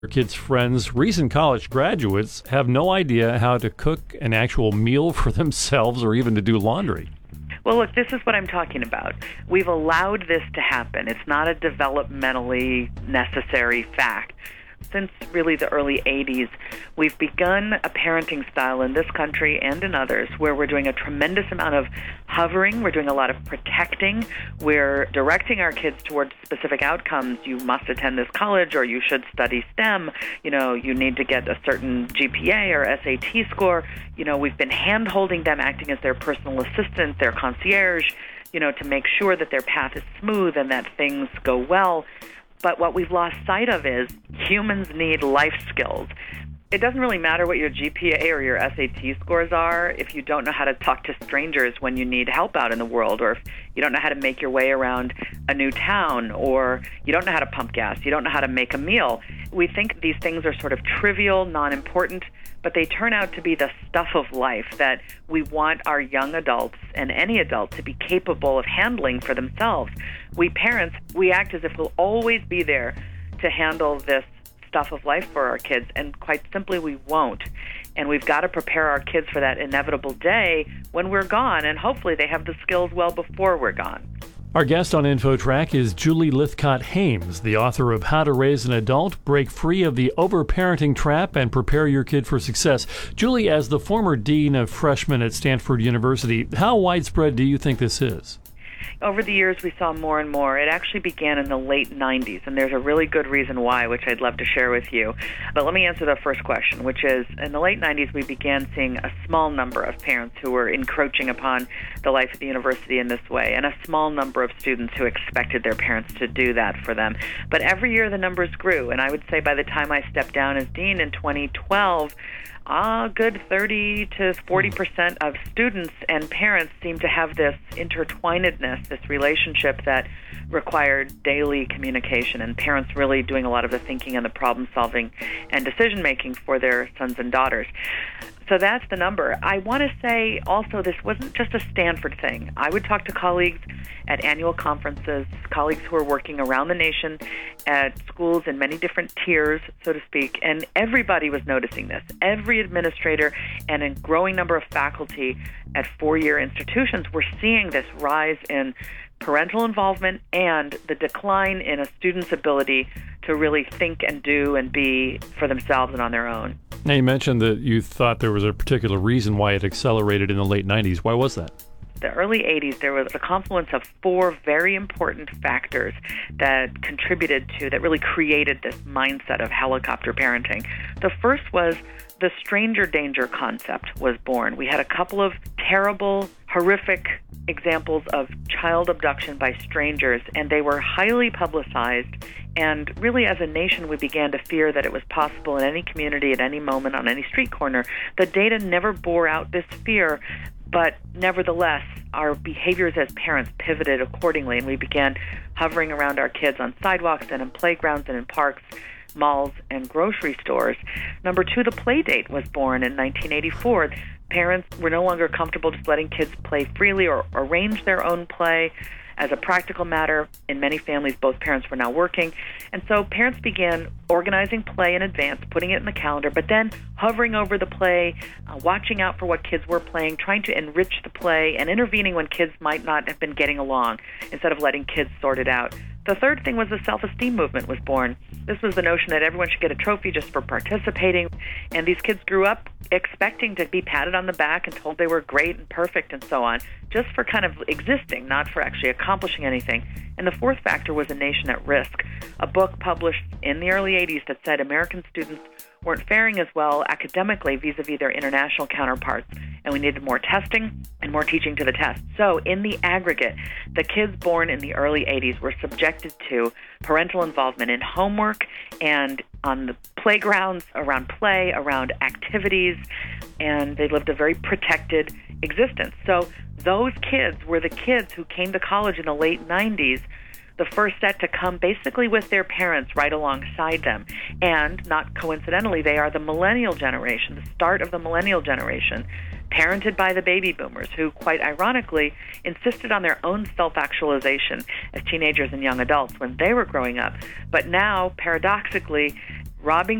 Your kids' friends, recent college graduates, have no idea how to cook an actual meal for themselves or even to do laundry. Well, look, this is what I'm talking about. We've allowed this to happen. It's not a developmentally necessary fact. Since really the early 80s, we've begun a parenting style in this country and in others where we're doing a tremendous amount of hovering. We're doing a lot of protecting. We're directing our kids towards specific outcomes. You must attend this college, or you should study STEM. You need to get a certain GPA or SAT score. We've been hand-holding them, acting as their personal assistant, their concierge, to make sure that their path is smooth and that things go well. But what we've lost sight of is humans need life skills. It doesn't really matter what your GPA or your SAT scores are if you don't know how to talk to strangers when you need help out in the world, or if you don't know how to make your way around a new town, or you don't know how to pump gas, you don't know how to make a meal. We think these things are sort of trivial, non-important, but they turn out to be the stuff of life that we want our young adults and any adult to be capable of handling for themselves. We parents, we act as if we'll always be there to handle this stuff of life for our kids, and quite simply we won't. And we've got to prepare our kids for that inevitable day when we're gone, and hopefully they have the skills well before we're gone. Our guest on InfoTrack is Julie Lythcott-Haims, the author of How to Raise an Adult, Break Free of the Overparenting Trap, and Prepare Your Kid for Success. Julie, as the former dean of freshmen at Stanford University, how widespread do you think this is? Over the years, we saw more and more. It actually began in the late 90s, and there's a really good reason why, which I'd love to share with you. But let me answer the first question, which is, in the late 90s, we began seeing a small number of parents who were encroaching upon the life of the university in this way, and a small number of students who expected their parents to do that for them. But every year, the numbers grew, and I would say by the time I stepped down as dean in 2012, a good 30 to 40% of students and parents seem to have this intertwinedness, this relationship that required daily communication, and parents really doing a lot of the thinking and the problem solving and decision making for their sons and daughters. So that's the number. I want to say also this wasn't just a Stanford thing. I would talk to colleagues at annual conferences, colleagues who are working around the nation at schools in many different tiers, so to speak, and everybody was noticing this. Every administrator and a growing number of faculty at four-year institutions were seeing this rise in parental involvement and the decline in a student's ability to really think and do and be for themselves and on their own. Now, you mentioned that you thought there was a particular reason why it accelerated in the late 90s. Why was that? The early 80s, there was a confluence of four very important factors that contributed to, that really created this mindset of helicopter parenting. The first was the stranger danger concept was born. We had a couple of terrible, horrific examples of child abduction by strangers, and they were highly publicized. And really, as a nation, we began to fear that it was possible in any community, at any moment, on any street corner. The data never bore out this fear, but nevertheless, our behaviors as parents pivoted accordingly, and we began hovering around our kids on sidewalks and in playgrounds and in parks, malls, and grocery stores. Number two, the play date was born in 1984. Parents were no longer comfortable just letting kids play freely or arrange their own play. As a practical matter, in many families, both parents were now working. And so parents began organizing play in advance, putting it in the calendar, but then hovering over the play, watching out for what kids were playing, trying to enrich the play, and intervening when kids might not have been getting along, instead of letting kids sort it out. The third thing was the self-esteem movement was born. This was the notion that everyone should get a trophy just for participating, and these kids grew up expecting to be patted on the back and told they were great and perfect and so on, just for kind of existing, not for actually accomplishing anything. And the fourth factor was a nation at risk, a book published in the early 80s that said American students weren't faring as well academically vis-a-vis their international counterparts, and we needed more testing and more teaching to the test. So in the aggregate, the kids born in the early 80s were subjected to parental involvement in homework and on the playgrounds, around play, around activities, and they lived a very protected existence. So those kids were the kids who came to college in the late 90s, the first set to come basically with their parents right alongside them. And not coincidentally, they are the millennial generation, the start of the millennial generation, parented by the baby boomers, who quite ironically insisted on their own self-actualization as teenagers and young adults when they were growing up. But now, paradoxically, robbing